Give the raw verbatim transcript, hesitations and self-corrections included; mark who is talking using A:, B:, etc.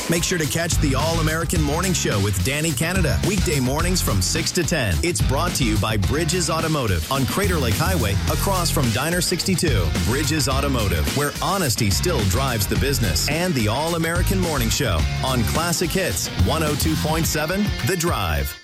A: Make sure to catch the All-American Morning Show with Danny Canada, weekday mornings from six to ten. It's brought to you by Bridges Automotive on Crater Lake Highway, across from Diner sixty-two. Bridges Automotive, where honesty still drives the business. And the All-American Morning Show on Classic Hits one oh two point seven The Drive.